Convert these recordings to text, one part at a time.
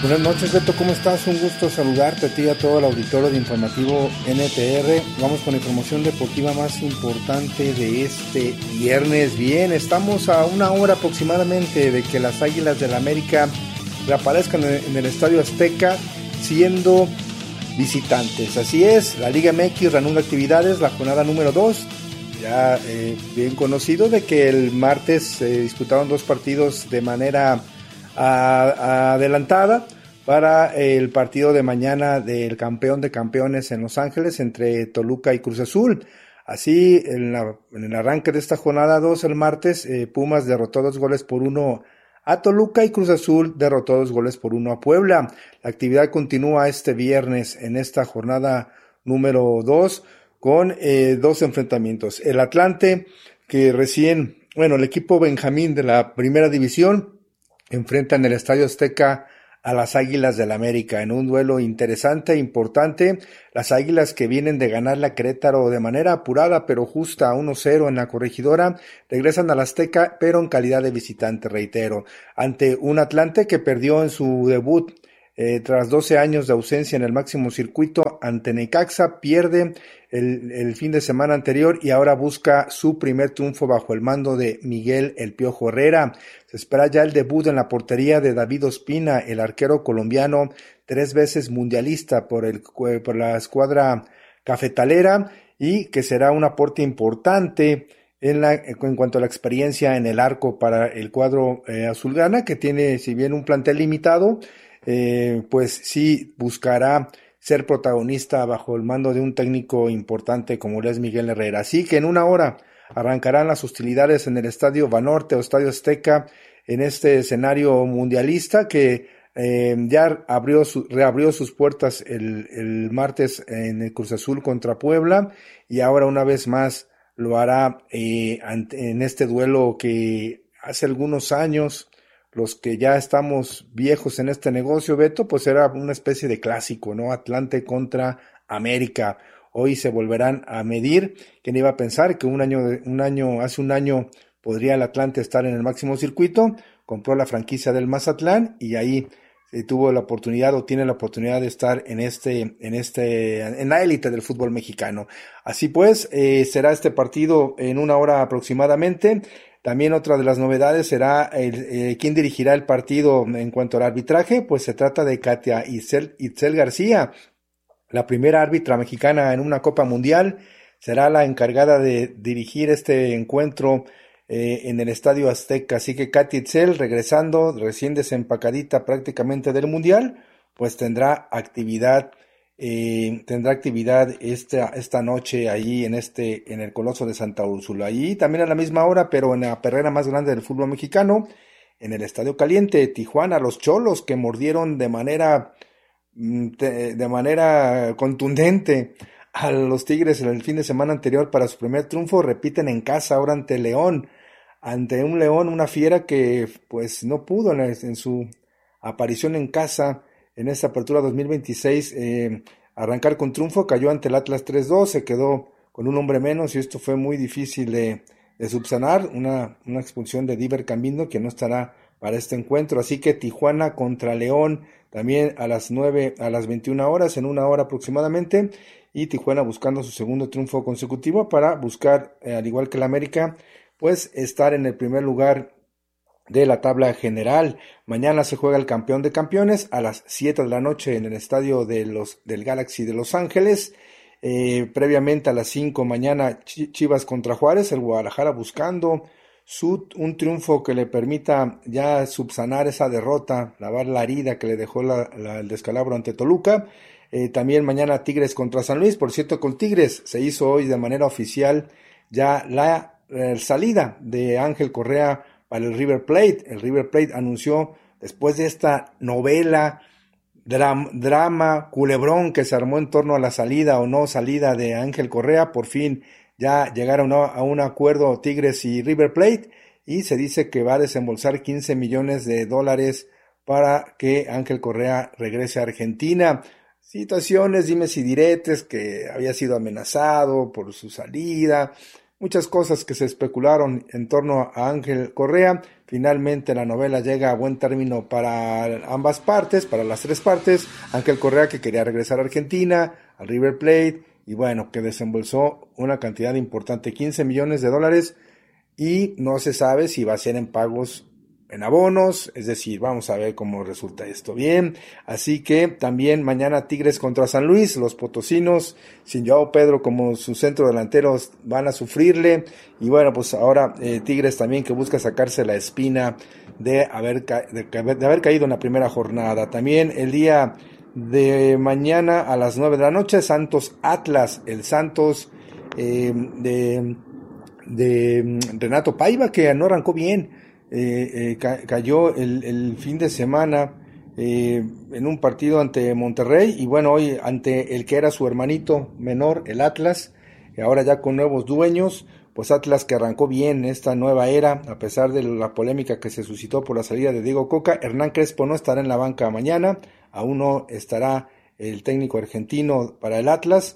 Buenas noches, Beto, ¿cómo estás? Un gusto saludarte a ti y a todo el auditorio de Informativo NTR. Vamos con la información deportiva más importante de este viernes. Bien, estamos a una hora aproximadamente de que las Águilas del América reaparezcan en el Estadio Azteca siendo visitantes. Así es, la Liga MX reanuda actividades, la jornada número 2. Ya bien conocido de que el martes se disputaron 2 partidos de manera adelantada para el partido de mañana del campeón de campeones en Los Ángeles entre Toluca y Cruz Azul. Así, en el arranque de esta jornada 2 el martes, Pumas derrotó 2-1 a Toluca y Cruz Azul derrotó 2-1 a Puebla. La actividad continúa este viernes en esta jornada número 2 con 2 enfrentamientos. El Atlante, el equipo Benjamín de la primera división, enfrenta en el Estadio Azteca a las Águilas del América en un duelo interesante e importante. Las Águilas, que vienen de ganarle a Querétaro de manera apurada pero justa 1-0 en la Corregidora, regresan al Azteca pero en calidad de visitante, reitero, ante un Atlante que perdió en su debut tras 12 años de ausencia en el máximo circuito ante Necaxa. Pierde el fin de semana anterior y ahora busca su primer triunfo bajo el mando de Miguel El Piojo Herrera. Se espera ya el debut en la portería de David Ospina, el arquero colombiano, 3 veces mundialista por la escuadra cafetalera, y que será un aporte importante en cuanto a la experiencia en el arco para el cuadro azulgrana, que tiene, si bien un plantel limitado, pues sí buscará ser protagonista bajo el mando de un técnico importante como lo es Miguel Herrera. Así que en una hora arrancarán las hostilidades en el Estadio Banorte o Estadio Azteca, en este escenario mundialista que ya reabrió sus puertas el martes en el Cruz Azul contra Puebla, y ahora una vez más lo hará en este duelo que hace algunos años, los que ya estamos viejos en este negocio, Beto, pues era una especie de clásico, ¿no? Atlante contra América. Hoy se volverán a medir. ¿Quién iba a pensar que hace un año podría el Atlante estar en el máximo circuito? Compró la franquicia del Mazatlán y ahí tuvo la oportunidad o tiene la oportunidad de estar en la élite del fútbol mexicano. Así pues, será este partido en una hora aproximadamente. También otra de las novedades será quién dirigirá el partido en cuanto al arbitraje. Pues se trata de Katia Itzel García, la primera árbitra mexicana en una Copa Mundial. Será la encargada de dirigir este encuentro en el Estadio Azteca. Así que Katia Itzel, regresando, recién desempacadita prácticamente del Mundial, pues tendrá actividad esta noche allí en el Coloso de Santa Úrsula. Allí también a la misma hora, pero en la perrera más grande del fútbol mexicano, en el Estadio Caliente, Tijuana, los Cholos, que mordieron de manera contundente a los Tigres en el fin de semana anterior para su primer triunfo, repiten en casa ahora ante León, ante un León, una fiera que pues no pudo en su aparición en casa en esta apertura 2026 arrancar con triunfo. Cayó ante el Atlas 3-2, se quedó con un hombre menos y esto fue muy difícil de subsanar, una expulsión de Diver Cambindo que no estará para este encuentro. Así que Tijuana contra León también a las 21 horas, en una hora aproximadamente, y Tijuana buscando su segundo triunfo consecutivo para buscar, al igual que el América, pues estar en el primer lugar de la tabla general. Mañana se juega el campeón de campeones a las 7 de la noche en el estadio del Galaxy de Los Ángeles. Previamente a las 5 mañana Chivas contra Juárez, el Guadalajara buscando un triunfo que le permita ya subsanar esa derrota, lavar la herida que le dejó el descalabro ante Toluca. También mañana Tigres contra San Luis. Por cierto, con Tigres se hizo hoy de manera oficial ya la salida de Ángel Correa para el River Plate. El River Plate anunció, después de esta novela, drama, culebrón que se armó en torno a la salida o no salida de Ángel Correa, por fin ya llegaron a un acuerdo Tigres y River Plate, y se dice que va a desembolsar $15 millones para que Ángel Correa regrese a Argentina. Situaciones, dimes y diretes, que había sido amenazado por su salida, muchas cosas que se especularon en torno a Ángel Correa. Finalmente la novela llega a buen término para ambas partes, para las tres partes. Ángel Correa, que quería regresar a Argentina, al River Plate, y bueno, que desembolsó una cantidad importante, $15 millones, y no se sabe si va a ser en pagos en abonos, es decir, vamos a ver cómo resulta esto bien. Así que también mañana Tigres contra San Luis, los potosinos, sin Joao Pedro como su centro delantero, van a sufrirle. Y bueno, pues ahora Tigres también, que busca sacarse la espina de haber caído en la primera jornada. También el día de mañana a las 9 de la noche, Santos Atlas, el Santos de Renato Paiva, que no arrancó bien. Cayó el fin de semana en un partido ante Monterrey, y bueno, hoy ante el que era su hermanito menor, el Atlas, ahora ya con nuevos dueños. Pues Atlas, que arrancó bien esta nueva era, a pesar de la polémica que se suscitó por la salida de Diego Coca. Hernán Crespo no estará en la banca mañana, aún no estará el técnico argentino para el Atlas,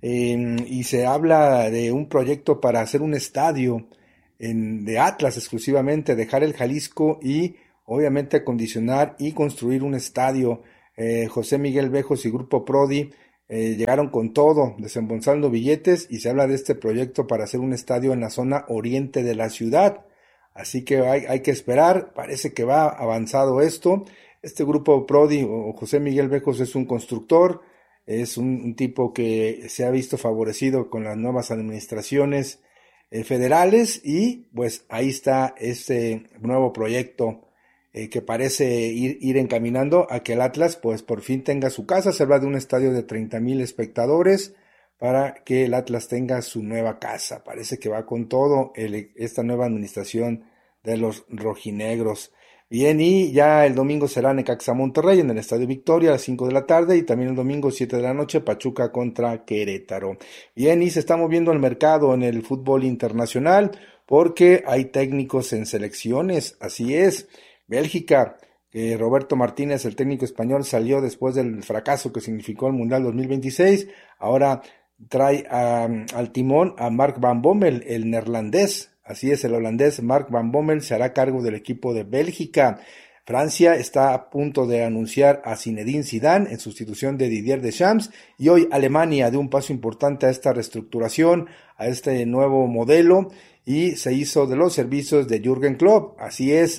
y se habla de un proyecto para hacer un estadio de Atlas exclusivamente, dejar el Jalisco y obviamente acondicionar y construir un estadio. José Miguel Bejos y Grupo Prodi llegaron con todo, desembolsando billetes, y se habla de este proyecto para hacer un estadio en la zona oriente de la ciudad. Así que hay que esperar, parece que va avanzado esto. Este Grupo Prodi o José Miguel Bejos es un constructor, es un tipo que se ha visto favorecido con las nuevas administraciones federales, y pues ahí está este nuevo proyecto que parece ir encaminando a que el Atlas pues por fin tenga su casa. Se habla de un estadio de 30,000 espectadores para que el Atlas tenga su nueva casa. Parece que va con todo esta nueva administración de los rojinegros. Bien, y ya el domingo será Necaxa Monterrey en el Estadio Victoria a las 5 de la tarde, y también el domingo 7 de la noche Pachuca contra Querétaro. Bien, y se está moviendo el mercado en el fútbol internacional porque hay técnicos en selecciones, así es. Bélgica, Roberto Martínez, el técnico español, salió después del fracaso que significó el Mundial 2026, ahora trae al timón a Mark Van Bommel, el neerlandés. Así es, el holandés Mark Van Bommel se hará cargo del equipo de Bélgica. Francia está a punto de anunciar a Zinedine Zidane en sustitución de Didier Deschamps, y hoy Alemania dio un paso importante a esta reestructuración, a este nuevo modelo, y se hizo de los servicios de Jürgen Klopp. Así es,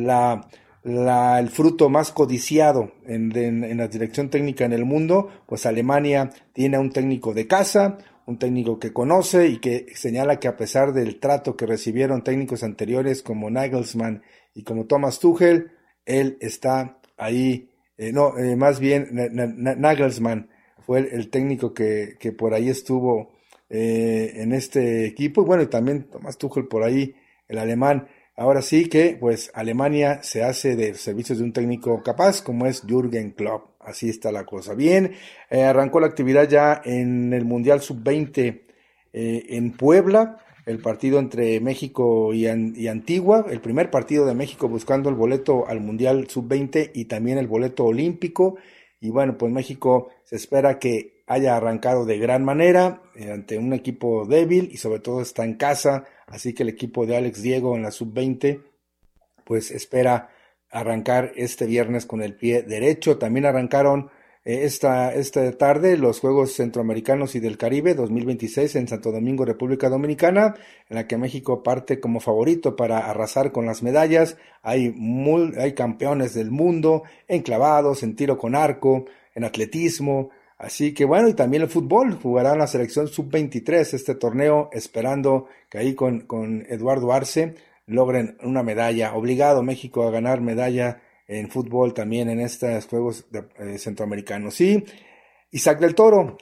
el fruto más codiciado en la dirección técnica en el mundo. Pues Alemania tiene a un técnico de casa, un técnico que conoce, y que señala que a pesar del trato que recibieron técnicos anteriores como Nagelsmann y como Thomas Tuchel, él está ahí, más bien Nagelsmann fue el técnico que por ahí estuvo en este equipo, y bueno, y también Thomas Tuchel por ahí, el alemán. Ahora sí que pues Alemania se hace de servicios de un técnico capaz como es Jürgen Klopp. Así está la cosa. Bien, arrancó la actividad ya en el Mundial Sub-20 en Puebla, el partido entre México y Antigua, el primer partido de México buscando el boleto al Mundial Sub-20 y también el boleto olímpico. Y bueno, pues México se espera que haya arrancado de gran manera ante un equipo débil, y sobre todo está en casa, así que el equipo de Alex Diego en la Sub-20 pues espera arrancar este viernes con el pie derecho. También arrancaron esta tarde los Juegos Centroamericanos y del Caribe 2026 en Santo Domingo, República Dominicana, en la que México parte como favorito para arrasar con las medallas. Hay campeones del mundo en clavados, en tiro con arco, en atletismo. Así que bueno, y también el fútbol, jugará la selección Sub-23 este torneo, esperando que ahí con Eduardo Arce logren una medalla. Obligado México a ganar medalla en fútbol también en estos Juegos Centroamericanos. Sí, Isaac del Toro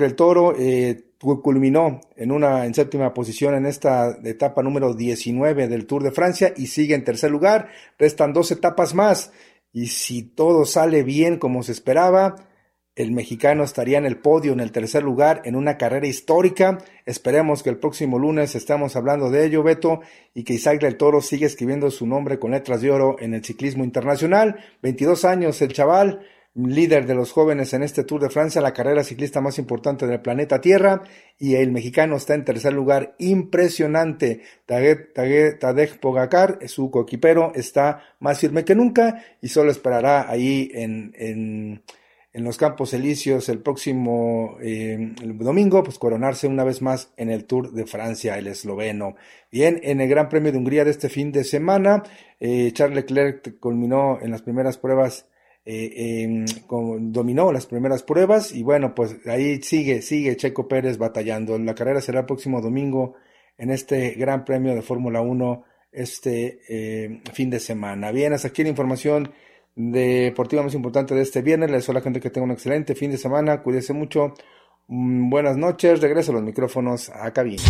culminó en séptima posición en esta etapa número 19 del Tour de Francia, y sigue en tercer lugar. Restan 2 etapas más, y si todo sale bien como se esperaba, el mexicano estaría en el podio, en el tercer lugar, en una carrera histórica. Esperemos que el próximo lunes estemos hablando de ello, Beto, y que Isaac del Toro siga escribiendo su nombre con letras de oro en el ciclismo internacional. 22 años el chaval, líder de los jóvenes en este Tour de Francia, la carrera ciclista más importante del planeta Tierra, y el mexicano está en tercer lugar, impresionante. Tadej Pogacar, su coequipero, está más firme que nunca y solo esperará ahí en los Campos Elíseos el próximo el domingo, pues coronarse una vez más en el Tour de Francia, el esloveno. Bien, en el Gran Premio de Hungría de este fin de semana, Charles Leclerc culminó en las primeras pruebas, dominó las primeras pruebas y bueno, pues ahí sigue Checo Pérez batallando. La carrera será el próximo domingo en este Gran Premio de Fórmula 1 fin de semana. Bien, hasta aquí la información deportiva más importante de este viernes. Les deseo a la gente que tenga un excelente fin de semana, cuídense mucho, buenas noches, regreso a los micrófonos a cabina.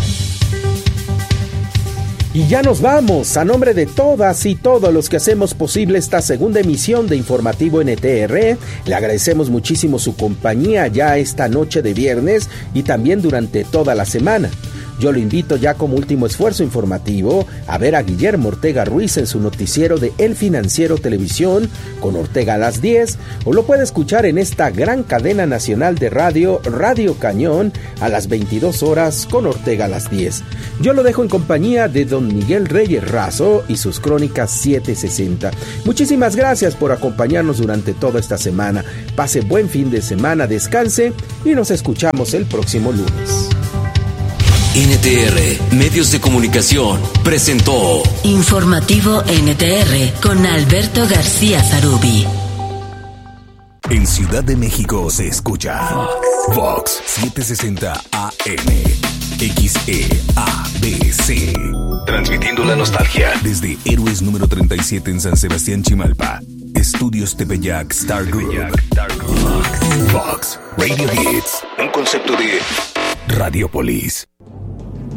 Y ya nos vamos, a nombre de todas y todos los que hacemos posible esta segunda emisión de Informativo NTR, le agradecemos muchísimo su compañía ya esta noche de viernes y también durante toda la semana. Yo lo invito ya como último esfuerzo informativo a ver a Guillermo Ortega Ruiz en su noticiero de El Financiero Televisión con Ortega a las 10, o lo puede escuchar en esta gran cadena nacional de radio, Radio Cañón, a las 22 horas con Ortega a las 10. Yo lo dejo en compañía de don Miguel Reyes Razo y sus crónicas 760. Muchísimas gracias por acompañarnos durante toda esta semana. Pase buen fin de semana, descanse y nos escuchamos el próximo lunes. NTR Medios de Comunicación presentó Informativo NTR con Alberto García Zarubi. En Ciudad de México se escucha Vox 760 AM XEABC, transmitiendo la nostalgia desde Héroes número 37 en San Sebastián, Chimalpa. Estudios Tepeyac Star Group. Vox Radio Hits, un concepto de Radiopolis.